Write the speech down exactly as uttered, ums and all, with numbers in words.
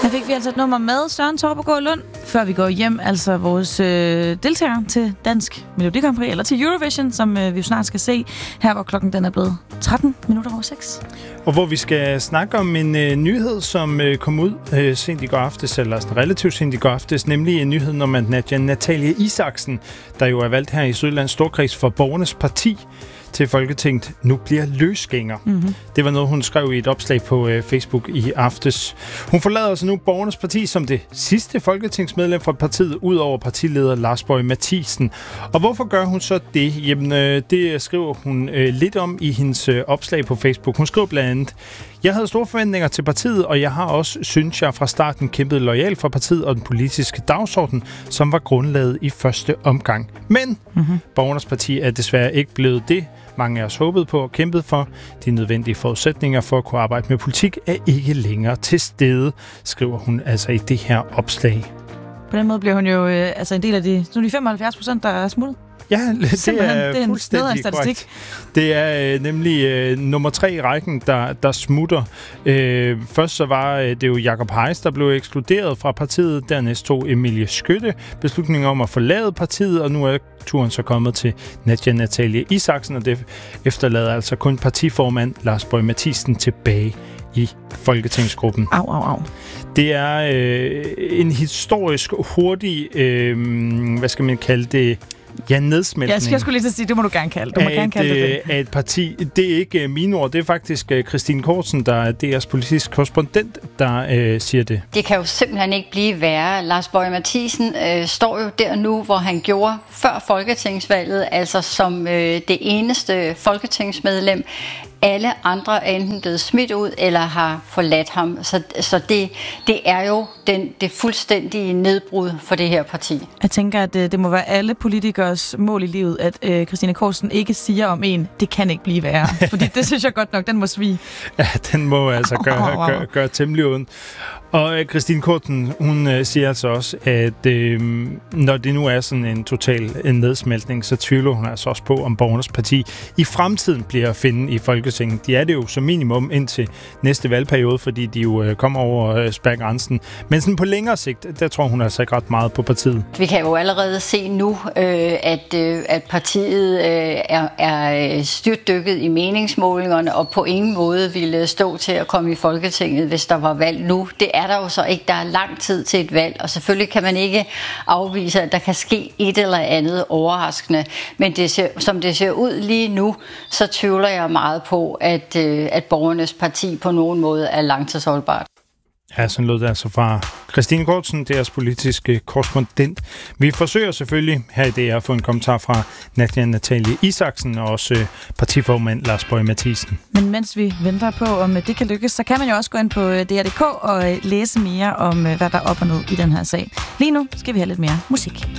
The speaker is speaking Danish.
Her fik vi altså et nummer med Søren Torpegaard Lund, før vi går hjem, altså vores øh, deltagere til Dansk Melodi Grand Prix, eller til Eurovision, som øh, vi jo snart skal se, her hvor klokken den er blevet tretten minutter over seks. Og hvor vi skal snakke om en øh, nyhed, som øh, kom ud øh, sent i går aftes, eller sådan relativt sent i går aftes, nemlig en nyhed om, at Nadia Natalie Isaksen, der jo er valgt her i Sydjyllands Storkreds for Borgernes Parti til Folketinget, nu bliver løsgænger. Mm-hmm. Det var noget, hun skrev i et opslag på øh, Facebook i aftes. Hun forlader altså nu Borgernes Parti som det sidste folketingsmedlem fra partiet, ud over partileder Lars Boje Mathiesen. Og hvorfor gør hun så det? Jamen, øh, det skriver hun øh, lidt om i hendes øh, opslag på Facebook. Hun skriver blandt andet: Jeg havde store forventninger til partiet, og jeg har også, synes jeg, fra starten kæmpet loyalt for partiet og den politiske dagsorden, som var grundlaget i første omgang. Men mm-hmm. Borgernes Parti er desværre ikke blevet det, mange af os håbede på og kæmpede for. De nødvendige forudsætninger for at kunne arbejde med politik er ikke længere til stede, skriver hun altså i det her opslag. På den måde bliver hun jo øh, altså en del af de, så de femoghalvfjerds procent, der er smuttet. Ja, det er, det er fuldstændig korrekt. Det er øh, nemlig øh, nummer tre i rækken, der, der smutter. Øh, først så var øh, det jo Jacob Heiss, der blev ekskluderet fra partiet. Dernæst tog Emilie Skytte beslutningen om at forlade partiet, og nu er turen så kommet til Nadia Natalie Isaksen, og det efterlader altså kun partiformand Lars Boje Mathiesen tilbage i folketingsgruppen. Au, au, au. Det er øh, en historisk hurtig, øh, hvad skal man kalde det, ja, nedsmeltning. Jeg skal jeg skulle lige sige, det må du gerne kalde. Du må gerne kalde det det. Af et parti. Det er ikke mine ord, det er faktisk Christine Kortsen, der er D R's politisk korrespondent, der øh, siger det. Det kan jo simpelthen ikke blive værre. Lars Boje Mathiesen øh, står jo der nu, hvor han gjorde før folketingsvalget, altså som øh, det eneste folketingsmedlem. Alle andre er enten blevet smidt ud eller har forladt ham. Så, så det, det er jo den, det fuldstændige nedbrud for det her parti. Jeg tænker, at det, det må være alle politikers mål i livet, at øh, Christine Korsen ikke siger om en, det kan ikke blive værre. Fordi det synes jeg godt nok, den må svige. Ja, den må altså gøre, gøre, gøre temmelig ondt. Og Christine Korten, hun øh, siger altså også, at øh, når det nu er sådan en total en nedsmeltning, så tvivler hun altså også på, om Borgernes Parti i fremtiden bliver at finde i Folketinget. De er det jo som minimum indtil næste valgperiode, fordi de jo øh, kommer over øh, spærgrænsen. Men sådan på længere sigt, der tror hun altså ikke ret meget på partiet. Vi kan jo allerede se nu, øh, at, øh, at partiet øh, er, er styrtdykket i meningsmålingerne, og på ingen måde ville stå til at komme i Folketinget, hvis der var valg nu. Det er der jo så ikke. Der er lang tid til et valg, og selvfølgelig kan man ikke afvise, at der kan ske et eller andet overraskende. Men det ser, som det ser ud lige nu, så tvivler jeg meget på, at, at Borgernes Parti på nogen måde er langtidsholdbart. Ja, sådan lød det altså fra Christine Kortsen, deres politiske korrespondent. Vi forsøger selvfølgelig her i D R at få en kommentar fra Nadia Natalie Isaksen og også partiformand Lars Boje Mathiesen. Men mens vi venter på, om det kan lykkes, så kan man jo også gå ind på D R punktum d k og læse mere om, hvad der er op og ned i den her sag. Lige nu skal vi have lidt mere musik.